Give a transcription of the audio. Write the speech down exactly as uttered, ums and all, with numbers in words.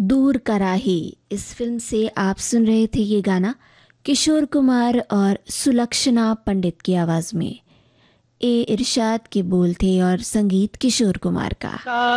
दूर कराही, इस फिल्म से आप सुन रहे थे ये गाना किशोर कुमार और सुलक्षणा पंडित की आवाज़ में। ए इरशाद के बोल थे और संगीत किशोर कुमार का।